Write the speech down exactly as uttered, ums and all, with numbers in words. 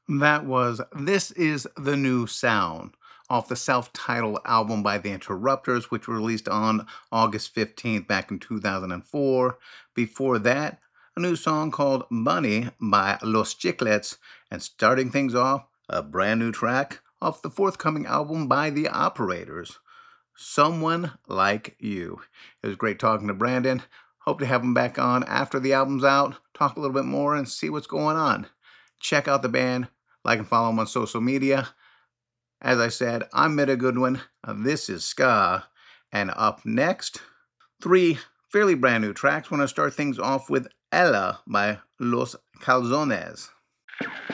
That was This Is the New Sound off the self-titled album by The Interrupters, which was released on August fifteenth back in two thousand four. Before that, a new song called Bunny by Los Chiclets, and starting things off, a brand new track off the forthcoming album by The Operators, Someone Like You. It was great talking to Brandon. Hope to have him back on after the album's out, talk a little bit more, and see what's going on. Check out the band, like and follow them on social media. As I said, I'm Meta Goodwin. Uh, This is Ska. And up next, three fairly brand new tracks. We're going to start things off with Ella by Los Calzones.